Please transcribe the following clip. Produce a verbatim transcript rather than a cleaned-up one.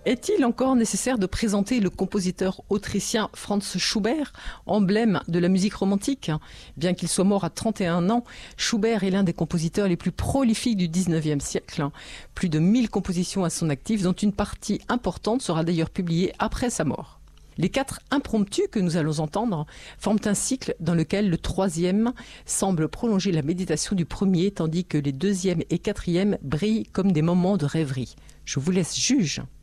Est-il encore nécessaire de présenter le compositeur autrichien Franz Schubert, emblème de la musique romantique? Bien qu'il soit mort à trente et un ans, Schubert est l'un des compositeurs les plus prolifiques du dix-neuvième siècle. Plus de mille compositions à son actif, dont une partie importante sera d'ailleurs publiée après sa mort. Les quatre impromptus que nous allons entendre forment un cycle dans lequel le troisième semble prolonger la méditation du premier, tandis que les deuxième et quatrième brillent comme des moments de rêverie. Je vous laisse juge.